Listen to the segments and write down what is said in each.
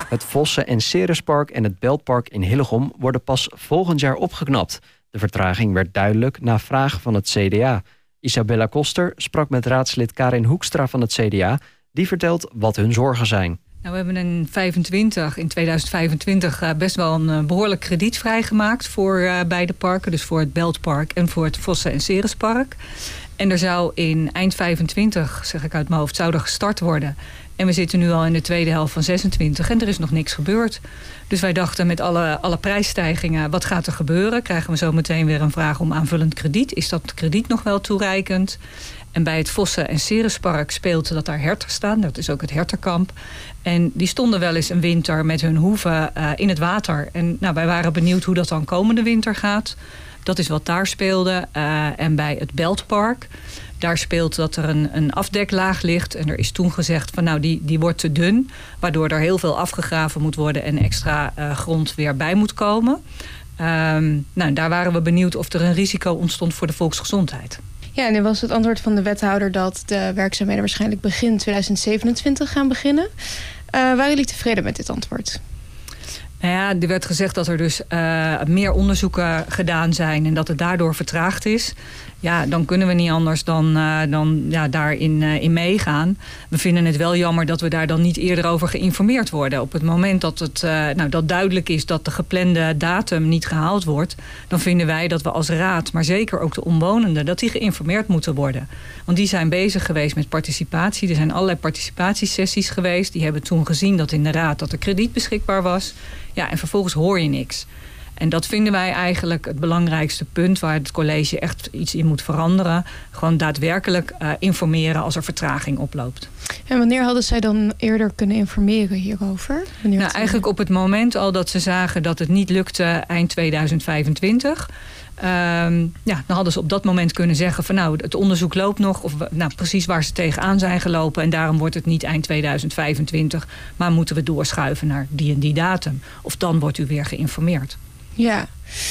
Het Vossen- en Cerespark en het Beltpark in Hillegom worden pas volgend jaar opgeknapt. De vertraging werd duidelijk na vraag van het CDA. Isabella Koster sprak met raadslid Karin Hoekstra van het CDA. Die vertelt wat hun zorgen zijn. Nou, we hebben in 2025 best wel een behoorlijk krediet vrijgemaakt voor beide parken. Dus voor het Beltpark en voor het Vossen- en Cerespark. En er zou in eind 25, zeg ik uit mijn hoofd, zou er gestart worden. En we zitten nu al in de tweede helft van 26 en er is nog niks gebeurd. Dus wij dachten met alle prijsstijgingen, wat gaat er gebeuren? Krijgen we zo meteen weer een vraag om aanvullend krediet? Is dat krediet nog wel toereikend? En bij het Vossen- en Cerespark speelt dat daar herten staan. Dat is ook het hertenkamp. En die stonden wel eens een winter met hun hoeven in het water. En nou, wij waren benieuwd hoe dat dan komende winter gaat. Dat is wat daar speelde. En bij het Beltpark, daar speelt dat er een afdeklaag ligt. En er is toen gezegd van nou, die wordt te dun. Waardoor er heel veel afgegraven moet worden en extra grond weer bij moet komen. Nou, daar waren we benieuwd of er een risico ontstond voor de volksgezondheid. Ja, en nu was het antwoord van de wethouder dat de werkzaamheden waarschijnlijk begin 2027 gaan beginnen. Waren jullie tevreden met dit antwoord? Nou ja, er werd gezegd dat er dus meer onderzoeken gedaan zijn en dat het daardoor vertraagd is. Ja, dan kunnen we niet anders dan daarin in meegaan. We vinden het wel jammer dat we daar dan niet eerder over geïnformeerd worden. Op het moment dat het dat duidelijk is dat de geplande datum niet gehaald wordt, dan vinden wij dat we als raad, maar zeker ook de omwonenden, dat die geïnformeerd moeten worden. Want die zijn bezig geweest met participatie. Er zijn allerlei participatiesessies geweest. Die hebben toen gezien dat in de raad dat er krediet beschikbaar was. Ja, en vervolgens hoor je niks. En dat vinden wij eigenlijk het belangrijkste punt waar het college echt iets in moet veranderen. Gewoon daadwerkelijk informeren als er vertraging oploopt. En wanneer hadden zij dan eerder kunnen informeren hierover? Nou, eigenlijk op het moment al dat ze zagen dat het niet lukte eind 2025. Dan hadden ze op dat moment kunnen zeggen van nou, het onderzoek loopt nog. Of nou, precies waar ze tegenaan zijn gelopen. En daarom wordt het niet eind 2025. Maar moeten we doorschuiven naar die en die datum. Of dan wordt u weer geïnformeerd. Ja.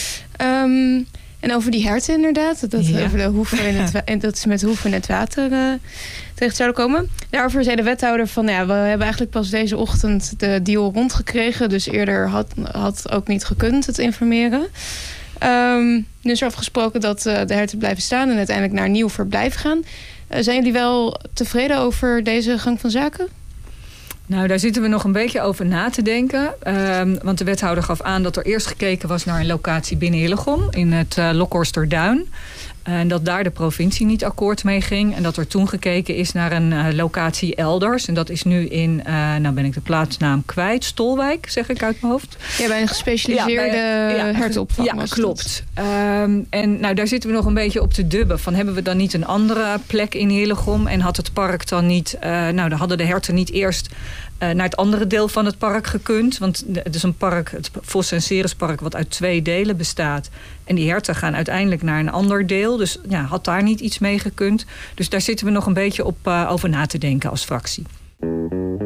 En over die herten inderdaad. Over de hoeven en dat ze met hoeven in het water terecht zouden komen. Daarover zei de wethouder van ja, we hebben eigenlijk pas deze ochtend de deal rondgekregen. Dus eerder had ook niet gekund het informeren. Nu is er afgesproken dat de herten blijven staan en uiteindelijk naar een nieuw verblijf gaan. Zijn jullie wel tevreden over deze gang van zaken? Nou, daar zitten we nog een beetje over na te denken. Want de wethouder gaf aan dat er eerst gekeken was naar een locatie binnen Hillegom in het Lokhorsterduin. En dat daar de provincie niet akkoord mee ging. En dat er toen gekeken is naar een locatie elders. En dat is nu in, nou ben ik de plaatsnaam kwijt, Stolwijk, zeg ik uit mijn hoofd. Ja, bij een gespecialiseerde hertenopvang. Ja, klopt. En nou, daar zitten we nog een beetje op te dubben. Van, hebben we dan niet een andere plek in Hillegom? En had het park dan niet, dan hadden de herten niet eerst naar het andere deel van het park gekund. Want het is een park, het Vossen- en Cerespark, wat uit 2 delen bestaat. En die herten gaan uiteindelijk naar een ander deel. Dus ja, had daar niet iets mee gekund. Dus daar zitten we nog een beetje op over na te denken als fractie.